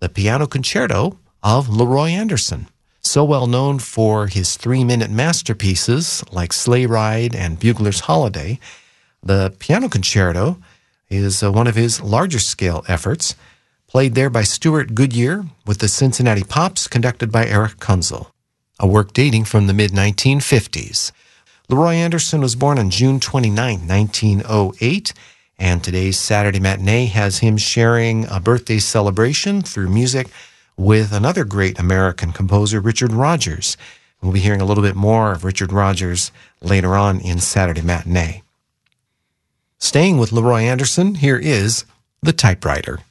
the Piano Concerto of Leroy Anderson. So well known for his 3-minute masterpieces like Sleigh Ride and Bugler's Holiday, the Piano Concerto is one of his larger scale efforts, played there by Stuart Goodyear with the Cincinnati Pops, conducted by Eric Kunzel, a work dating from the mid-1950s. Leroy Anderson was born on June 29, 1908, and today's Saturday Matinee has him sharing a birthday celebration through music with another great American composer, Richard Rodgers. We'll be hearing a little bit more of Richard Rodgers later on in Saturday Matinee. Staying with Leroy Anderson, here is The Typewriter.